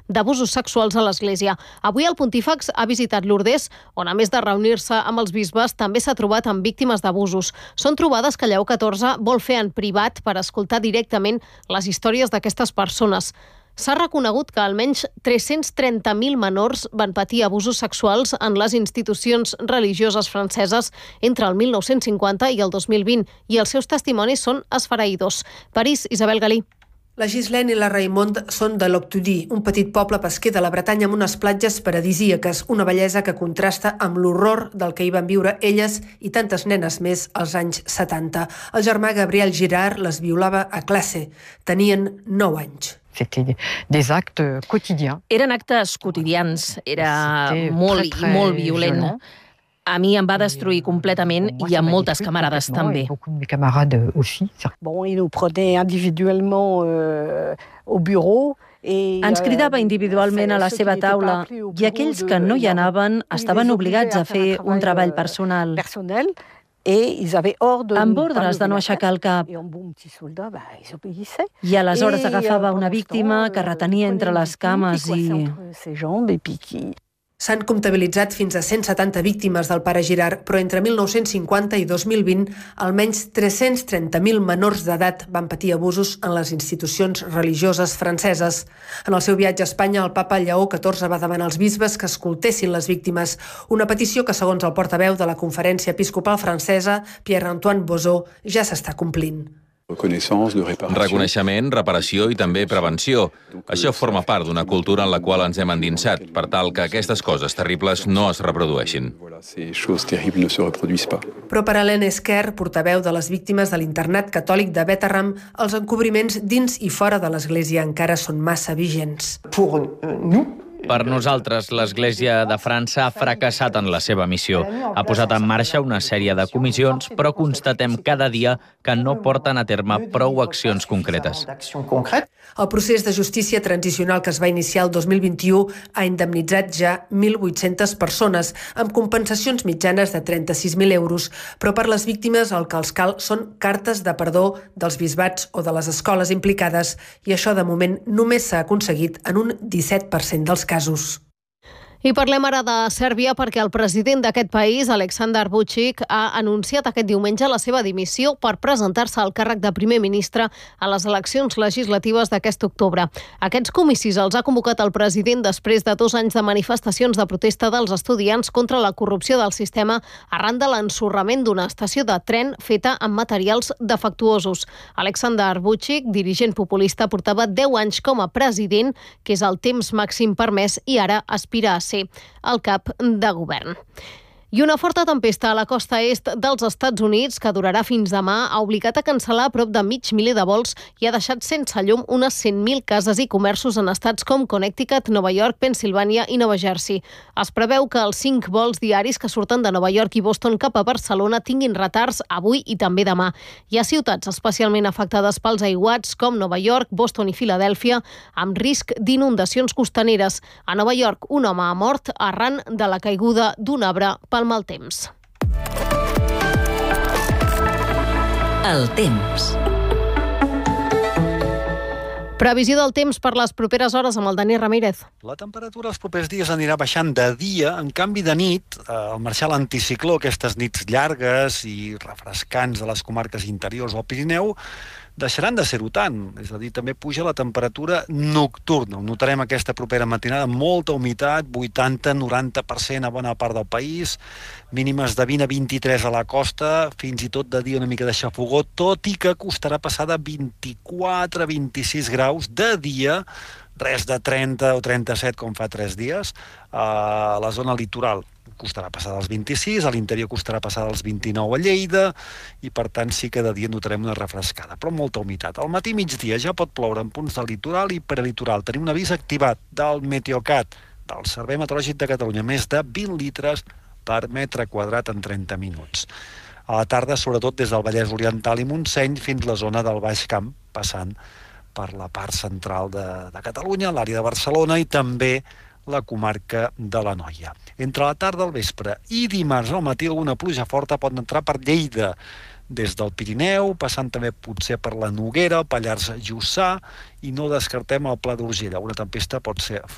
d'abusos sexuals a l'Església. Avui el pontífex ha visitat Lourdes, on a més de reunir-se amb els bisbes també s'ha trobat amb víctimes d'abusos. Són trobades que Lleó XIV vol fer en privat per escoltar directament les històries d'aquestes persones. S'ha reconegut que almenys 330.000 menors van patir abusos sexuals en les institucions religioses franceses entre el 1950 i el 2020 i els seus testimonis són esfereïdors. París, Isabel Galí. La Ghislaine i la Raymond són de Loctudy, un petit poble pesquer de la Bretanya amb unes platges paradisíaques, una bellesa que contrasta amb l'horror del que hi van viure elles i tantes nenes més als anys 70. El germà Gabriel Girard les violava a classe. Tenien 9 anys. C'était des actes quotidiens. Eren actes quotidians, era molt violent. A mi em va destruir completament i a moltes camarades també. Bon, il nous prenait individuellement au bureau. Ens cridava individualment a la seva taula i aquells que no hi anaven estaven obligats a fer un treball personal. Amb ordres de no aixecar el cap. I aleshores agafava una víctima que retenia entre les cames i... S'han comptabilitzat fins a 170 víctimes del pare Girard, però entre 1950 i 2020 almenys 330.000 menors d'edat van patir abusos en les institucions religioses franceses. En el seu viatge a Espanya, el papa Lleó XIV va demanar als bisbes que escoltessin les víctimes, una petició que, segons el portaveu de la Conferència Episcopal Francesa, Pierre-Antoine Bozzo, ja s'està complint. Reconeixement, reparació i també prevenció. Això forma part d'una cultura en la qual ens hem endinsat, per tal que aquestes coses terribles no es reprodueixin. Però per Hélène Esquer, portaveu de les víctimes de l'internat catòlic de Bétharram, els encobriments dins i fora de l'Església encara són massa vigents. Per nosaltres, l'Església de França ha fracassat en la seva missió. Ha posat en marxa una sèrie de comissions, però constatem cada dia que no porten a terme prou accions concretes. El procés de justícia transicional que es va iniciar el 2021 ha indemnitzat ja 1.800 persones, amb compensacions mitjanes de 36.000 euros, però per les víctimes el que els cal són cartes de perdó dels bisbats o de les escoles implicades, i això de moment només s'ha aconseguit en un 17% dels casos. I parlem ara de Sèrbia perquè el president d'aquest país, Aleksandar Vučić, ha anunciat aquest diumenge la seva dimissió per presentar-se al càrrec de primer ministre a les eleccions legislatives d'aquest octubre. Aquests comicis els ha convocat el president després de 2 anys de manifestacions de protesta dels estudiants contra la corrupció del sistema arran de l'ensorrament d'una estació de tren feta amb materials defectuosos. Aleksandar Vučić, dirigent populista, portava 10 anys com a president, que és el temps màxim permès, i ara aspira a ser el cap de govern. I una forta tempesta a la costa est dels Estats Units, que durarà fins demà, ha obligat a cancel·lar a prop de 500.000 de vols i ha deixat sense llum unes 100.000 cases i comerços en estats com Connecticut, Nova York, Pennsilvània i Nova Jersey. Es preveu que els 5 vols diaris que surten de Nova York i Boston cap a Barcelona tinguin retards avui i també demà. Hi ha ciutats especialment afectades pels aiguats com Nova York, Boston i Filadèlfia, amb risc d'inundacions costaneres. A Nova York, un home ha mort arran de la caiguda d'un arbre pel mal temps. El temps. Previsió del temps per les properes hores amb el Dani Ramírez. La temperatura els propers dies anirà baixant de dia, en canvi de nit, al marxar l'anticicló, aquestes nits llargues i refrescants de les comarques interiors del Pirineu, deixaran de ser-ho tant, és a dir, també puja la temperatura nocturna. Ho notarem aquesta propera matinada, molta humitat, 80-90% a bona part del país, mínimes de 20 a 23 a la costa, fins i tot de dia una mica de xafogó, tot i que costarà passar de 24 a 26 graus de dia, res de 30 o 37 com fa 3 dies, a la zona litoral. Costarà passar dels 26, a l'interior costarà passar dels 29 a Lleida, i per tant sí que de dia notarem una refrescada, però molta humitat. Al matí migdia ja pot ploure en punts del litoral i prelitoral. Tenim un avís activat del Meteocat, del Servei Meteorològic de Catalunya, més de 20 litres per metre quadrat en 30 minuts. A la tarda, sobretot des del Vallès Oriental i Montseny fins a la zona del Baix Camp, passant per la part central de Catalunya, l'àrea de Barcelona i també la comarca de l'Anoia. Entre la tarda al vespre i dimarts al matí alguna pluja forta pot entrar per Lleida, des del Pirineu, passant també potser per la Noguera, el Pallars Jussà, i no descartem el Pla d'Urgell. Una tempesta pot ser